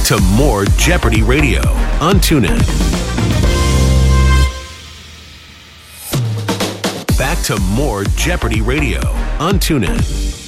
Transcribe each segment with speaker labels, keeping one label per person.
Speaker 1: to more Jeopardy Radio on TuneIn. Back to more Jeopardy Radio on TuneIn.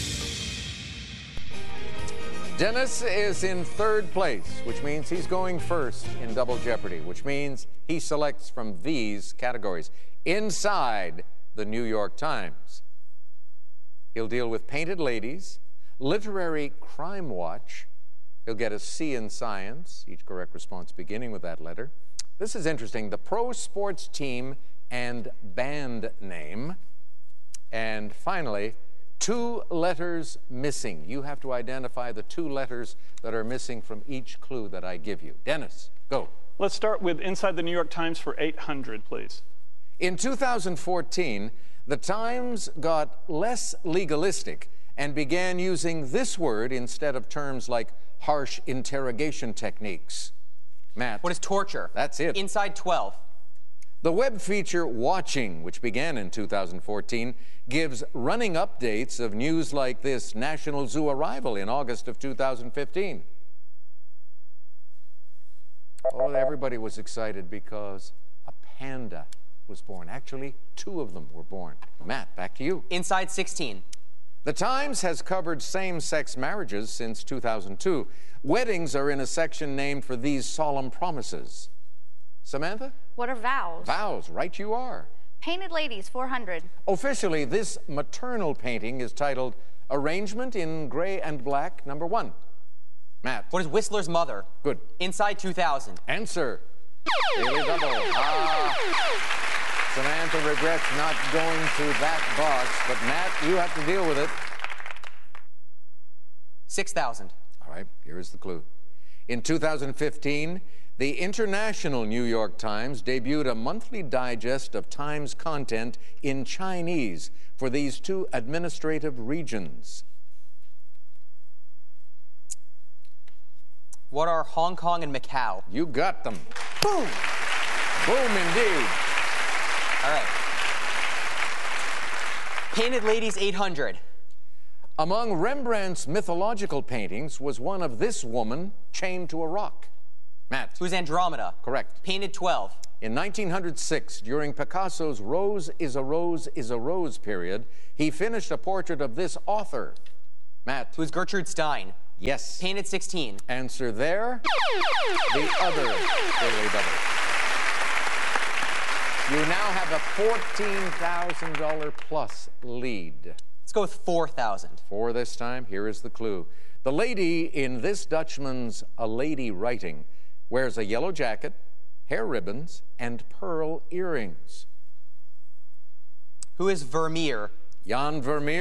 Speaker 2: Dennis is in third place, which means he's going first in Double Jeopardy, which means he selects from these categories. Inside the New York Times. He'll deal with painted ladies, literary crime watch. He'll get a C in science, each correct response beginning with that letter. This is interesting. The pro sports team and band name. And finally, 2 letters missing. You have to identify the 2 letters that are missing from each clue that I give you. Dennis, go.
Speaker 3: Let's start with Inside the New York Times for 800, please.
Speaker 2: In 2014, the Times got less legalistic and began using this word instead of terms like harsh interrogation techniques. Matt.
Speaker 4: What is torture?
Speaker 2: That's it.
Speaker 4: Inside 12.
Speaker 2: The web feature Watching, which began in 2014, gives running updates of news like this National Zoo arrival in August of 2015. Oh, everybody was excited because a panda was born. Actually, 2 of them were born. Matt, back to you.
Speaker 4: Inside 16.
Speaker 2: The Times has covered same-sex marriages since 2002. Weddings are in a section named for these solemn promises. Samantha?
Speaker 5: What are vows?
Speaker 2: Vows, right you are.
Speaker 5: Painted ladies, 400.
Speaker 2: Officially, this maternal painting is titled Arrangement in Gray and Black, number 1. Matt?
Speaker 4: What is Whistler's mother?
Speaker 2: Good.
Speaker 4: Inside 2000.
Speaker 2: Answer. Daily double. Samantha regrets not going to that box, but Matt, you have to deal with it.
Speaker 4: 6,000.
Speaker 2: All right, here is the clue. In 2015, the International New York Times debuted a monthly digest of Times content in Chinese for these 2 administrative regions.
Speaker 4: What are Hong Kong and Macau?
Speaker 2: You got them.
Speaker 4: Boom!
Speaker 2: Boom, indeed.
Speaker 4: All right. Painted ladies, 800.
Speaker 2: Among Rembrandt's mythological paintings was one of this woman chained to a rock. Matt?
Speaker 4: Who's Andromeda?
Speaker 2: Correct.
Speaker 4: Painted 12.
Speaker 2: In 1906, during Picasso's Rose is a Rose is a Rose period, he finished a portrait of this author. Matt?
Speaker 4: Who's Gertrude Stein?
Speaker 2: Yes.
Speaker 4: Painted 16.
Speaker 2: Answer there. The other Daily Double. You now have a $14,000 plus lead.
Speaker 4: Let's go with 4,000.
Speaker 2: 4 this time. Here is the clue. The lady in this Dutchman's A Lady Writing wears a yellow jacket, hair ribbons, and pearl earrings.
Speaker 4: Who is Vermeer?
Speaker 2: Jan Vermeer.